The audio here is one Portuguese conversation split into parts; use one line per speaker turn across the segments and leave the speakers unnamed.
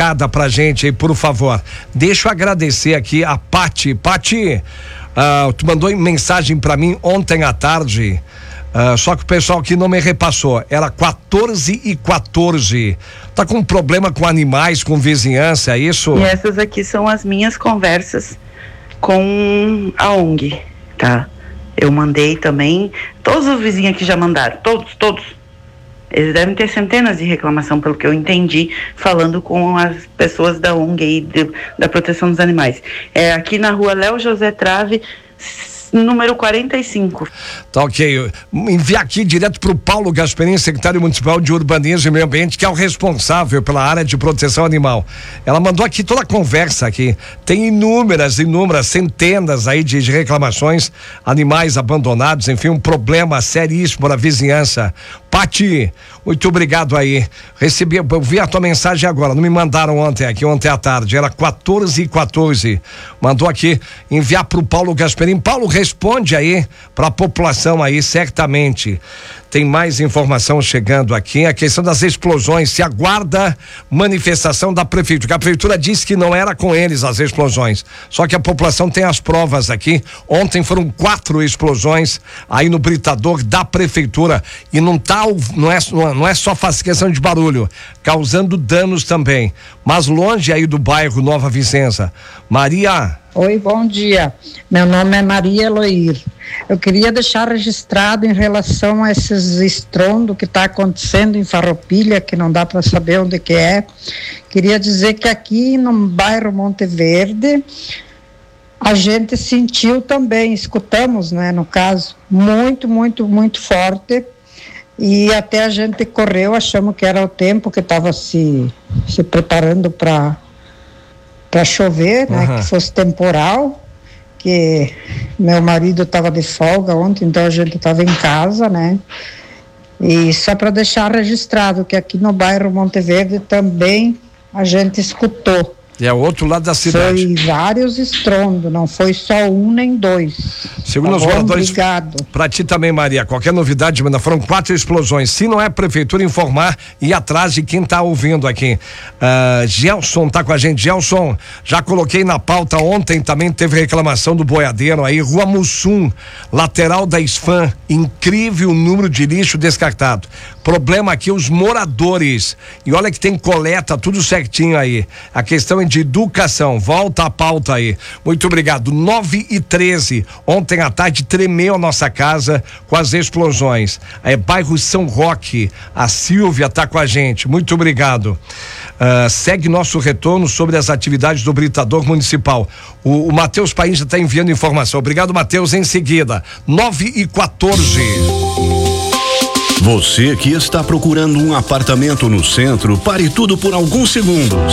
escada pra gente aí, por favor. Deixa eu agradecer aqui a Pati. Pati, tu mandou mensagem pra mim ontem à tarde, só que o pessoal aqui não me repassou. Era 14h14. Tá com problema com animais, com vizinhança, é isso?
E essas aqui são as minhas conversas com a ONG, tá? Eu mandei também, todos os vizinhos aqui já mandaram, todos. Eles devem ter centenas de reclamação, pelo que eu entendi, falando com as pessoas da ONG aí, da proteção dos animais. É aqui na rua Léo José Trave, número 45.
Tá ok. Enviar aqui direto pro Paulo Gasperini, secretário municipal de Urbanismo e Meio Ambiente, que é o responsável pela área de proteção animal. Ela mandou aqui toda a conversa aqui. Tem inúmeras, centenas aí de reclamações, animais abandonados, enfim, um problema seríssimo na vizinhança. Pati, muito obrigado aí. Eu vi a tua mensagem agora, não me mandaram ontem à tarde, era 14h14. Mandou aqui enviar pro Paulo Gasperini. Paulo, responde aí pra população aí, certamente. Tem mais informação chegando aqui, a questão das explosões, se aguarda manifestação da prefeitura, que a prefeitura disse que não era com eles as explosões, só que a população tem as provas aqui. Ontem foram 4 explosões aí no britador da prefeitura e não é só questão de barulho, causando danos também, mas longe aí do bairro Nova Vicença. Maria.
Oi, bom dia. Meu nome é Maria Eloir. Eu queria deixar registrado em relação a esses estrondos que está acontecendo em Farroupilha, que não dá para saber onde que é. Queria dizer que aqui no bairro Monte Verde, a gente sentiu também, escutamos, né, no caso, muito, muito, muito forte. E até a gente correu, achamos que era o tempo que estava se preparando para chover, né, que fosse temporal, que meu marido estava de folga ontem, então a gente estava em casa, né, e só para deixar registrado que aqui no bairro Monte Verde também a gente escutou.
É o outro lado da cidade.
Foi vários estrondos, não foi só um nem dois.
Segundo os moradores. Obrigado. Pra ti também, Maria, qualquer novidade, manda, foram 4 explosões. Se não é a prefeitura, informar e ir atrás de quem tá ouvindo aqui. Gelson tá com a gente. Gelson, já coloquei na pauta ontem, também teve reclamação do boiadeiro aí, Rua Mussum, lateral da SFAM, incrível número de lixo descartado. Problema aqui, os moradores. E olha que tem coleta, tudo certinho aí. A questão é de educação. Volta a pauta aí. Muito obrigado. 9h13. Ontem à tarde tremeu a nossa casa com as explosões. É bairro São Roque. A Silvia tá com a gente. Muito obrigado. Segue nosso retorno sobre as atividades do britador municipal. O Matheus Paim já está enviando informação. Obrigado, Matheus. Em seguida, 9h14.
Você que está procurando um apartamento no centro, pare tudo por alguns segundos.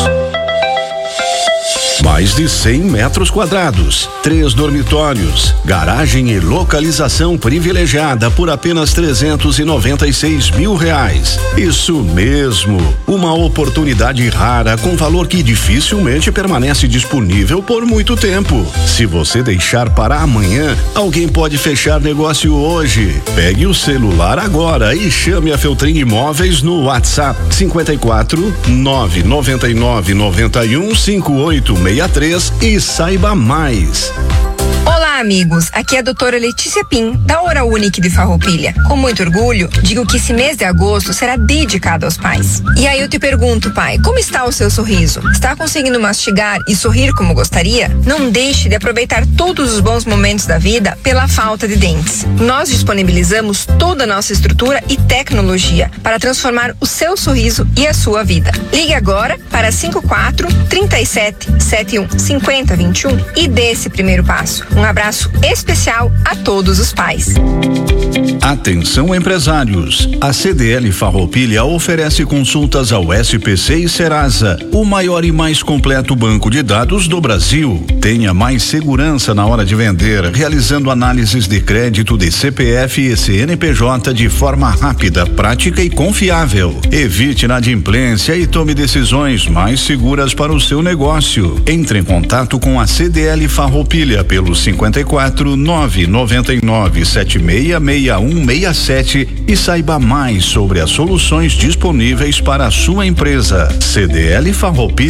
Mais de 100 metros quadrados, 3 dormitórios, garagem e localização privilegiada por apenas R$396 mil. Isso mesmo, uma oportunidade rara com valor que dificilmente permanece disponível por muito tempo. Se você deixar para amanhã, alguém pode fechar negócio hoje. Pegue o celular agora e chame a Feltrin Imóveis no WhatsApp 54 999 91 5863 e saiba mais.
Olá, amigos. Aqui é a doutora Letícia Pim, da Oral Unique de Farroupilha. Com muito orgulho, digo que esse mês de agosto será dedicado aos pais. E aí eu te pergunto, pai, como está o seu sorriso? Está conseguindo mastigar e sorrir como gostaria? Não deixe de aproveitar todos os bons momentos da vida pela falta de dentes. Nós disponibilizamos toda a nossa estrutura e tecnologia para transformar o seu sorriso e a sua vida. Ligue agora para 54 37 71 50 21 e dê esse primeiro passo. Um abraço especial a todos os pais.
Atenção, empresários. A CDL Farroupilha oferece consultas ao SPC e Serasa, o maior e mais completo banco de dados do Brasil. Tenha mais segurança na hora de vender, realizando análises de crédito de CPF e CNPJ de forma rápida, prática e confiável. Evite inadimplência e tome decisões mais seguras para o seu negócio. Entre em contato com a CDL Farroupilha pelo 54 999 766167 e saiba mais sobre as soluções disponíveis para a sua empresa. CDL Farroupilha.